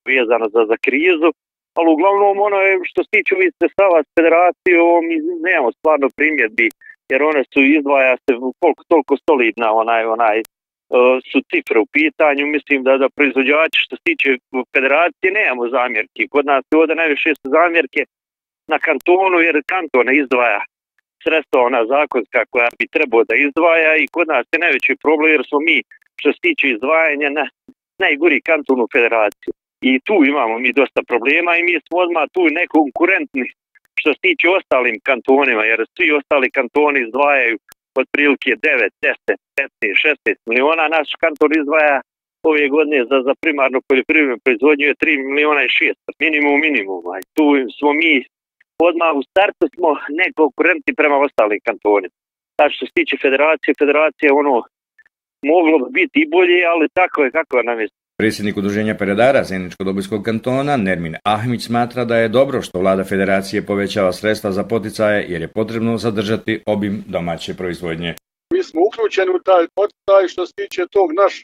vezano za krizu, ali uglavnom ono je što se tiče ovih sredstava s federacijom, nemamo stvarno primjedbi, jer one su izdvaja se koliko toliko solidna, su cifre u pitanju. Mislim da proizvođači što se tiče federacije nemamo zamjerki. Kod nas ovdje najviše su zamjerke na kantonu, jer kanton ne izdvaja sredstva ona zakonska koja bi trebao da izdvaja i kod nas je najveći problem jer smo mi što se tiče izdvajanja najgori kanton u federaciji. I tu imamo mi dosta problema i mi smo odmah tu nekonkurentni što se tiče ostalim kantonima, jer svi ostali kantoni izdvajaju otprilike 9, 10, 15, 16 miliona. Naš kanton izdvaja ove godine za primarnu poljoprivrednu proizvodnju je 3 miliona i 600, minimum. Tu smo mi odmah u startu smo nekonkurentni prema ostalim kantonima. Znači što se tiče federacije moglo bi biti i bolje, ali tako je kako nam je. Predsjednik udruženja peradara Zeničko-Dobojskog kantona Nermin Ahmić smatra da je dobro što vlada federacije povećava sredstva za poticaje jer je potrebno zadržati obim domaće proizvodnje. Mi smo uključeni u taj poticaj što se tiče tog naš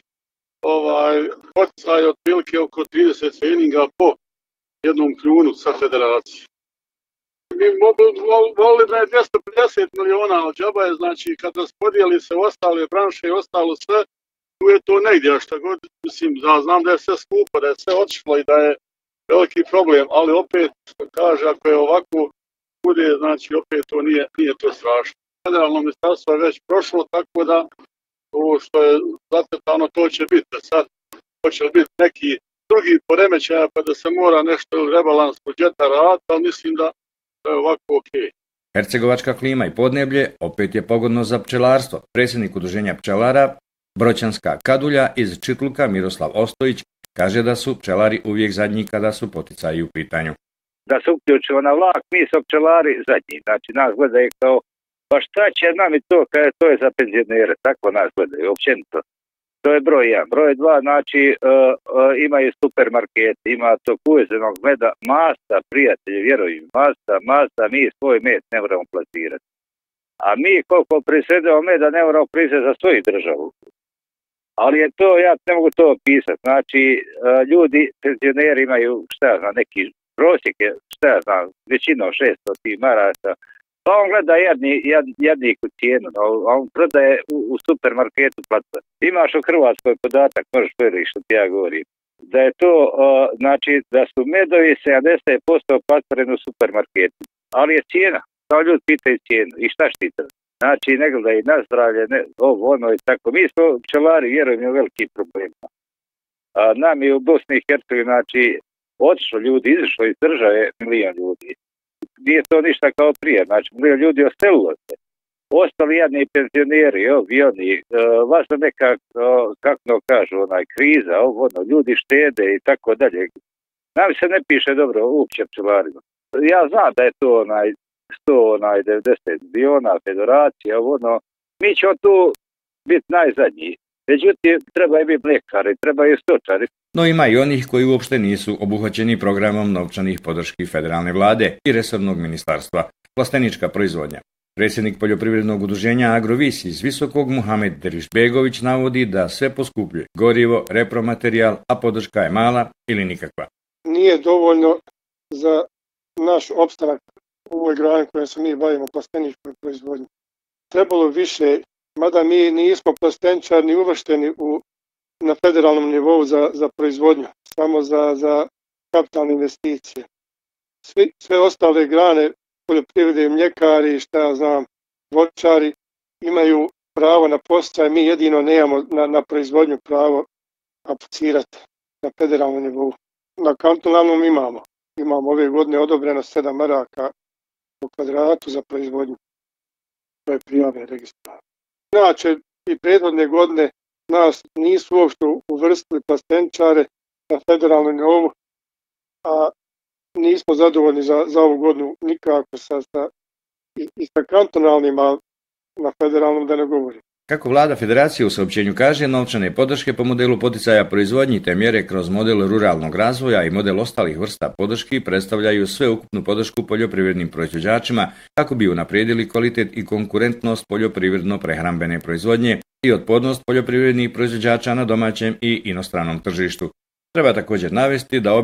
poticaj otprilike oko 30 treninga po jednom kljunu sa federacije. Mi volili da je 250 miliona, ali džaba je, znači kad raspodijeli se ostale branše i ostalo sve, tu je to negdje, a šta god, mislim, znam da je sve skupo, da je sve otišlo i da je veliki problem, ali opet, kaže, ako je ovako bude, znači opet to nije to strašno. Federalno ministarstvo je već prošlo, tako da ovo što je zacrtano, to će biti. Sad hoće li biti neki drugi poremećaja pa da se mora nešto rebalans budžeta raditi, ali mislim da je ovako okej. Hercegovačka klima i podneblje opet je pogodno za pčelarstvo. Predsjednik udruženja pčelara Broćanska Kadulja iz Čitluka Miroslav Ostojić kaže da su pčelari uvijek zadnji kada su poticaji u pitanju. Da se uključimo na vlak, mi smo pčelari zadnji. Znači nas gledaju kao, pa šta će nam i to, kada to je za penzionere, tako nas gledaju, općenito. To je broj 1. Broj 2, znači imaju supermarket, ima to uvezenog meda, masa, prijatelji, vjerujem, masa, mi svoj med ne moramo plasirati. A mi koliko prisjedemo meda ne moramo prisjediti za svoju državu. Ali je to, ja ne mogu to opisati. Znači, ljudi, penzioneri imaju, neki prosjek je, većinom 600 maraka. Pa on gleda jedniku cijenu, a on prodaje u supermarketu placa. Imaš u Hrvatskoj podatak, možeš provjeriti što ti ja govorim. Da je to, znači, da su medovi 70% plasirani u supermarketu. Ali je cijena. Kao ljudi pitaju cijenu. I šta štite? Znači, ne gledaju na zdravlje, i tako. Mi smo pčelari, vjerujem, u veliki problema. Nam je u Bosni i Hercegovini, znači, otišlo ljudi, izišlo iz države 1 milion ljudi. Nije to ništa kao prije, znači 1 milion ljudi oselilo se. Ostali jedni penzioneri, oni, važno neka, kako kažu, kriza, ljudi štede i tako dalje. Nam se ne piše dobro uopće pčelarima. Ja znam da je to 190 miliona federacija, mi ćemo tu biti najzadnji. Međutim, treba i biti mljekari, treba i stočari. No ima i onih koji uopšte nisu obuhvaćeni programom novčanih podrški federalne vlade i resornog ministarstva. Plastenička proizvodnja. Predsjednik poljoprivrednog udruženja Agrovis iz Visokog Muhamed Derišbegović navodi da sve poskupljuje. Gorivo, repromaterijal, a podrška je mala ili nikakva. Nije dovoljno za naš opstanak u ovoj grani kojom se mi bavimo plasteničkoj proizvodnji. Trebalo više, mada mi nismo plastenčari ni uvršteni na federalnom nivou za proizvodnju, samo za kapitalne investicije. Sve ostale grane, poljoprivrede, mljekari, voćari, imaju pravo na podsticaj, mi jedino nemamo na proizvodnju pravo aplicirati na federalnom nivou. Na kantonalnom imamo ove godine odobreno 7 maraka po kvadratu za proizvodnju. To je prijave registra. Inače, i prethodne godine nas nisu uopšte uvrstili plasteničare na federalnom nivou, a nismo zadovoljni za ovu godinu nikako i sa kantonalnima na federalnom da ne govorim. Kako vlada federacije u saopćenju kaže, novčane podrške po modelu poticaja proizvodnji te mjere kroz model ruralnog razvoja i model ostalih vrsta podrški predstavljaju sveukupnu podršku poljoprivrednim proizvođačima kako bi unaprijedili kvalitet i konkurentnost poljoprivredno-prehrambene proizvodnje i otpornost poljoprivrednih proizvođača na domaćem i inostranom tržištu. Treba također navesti da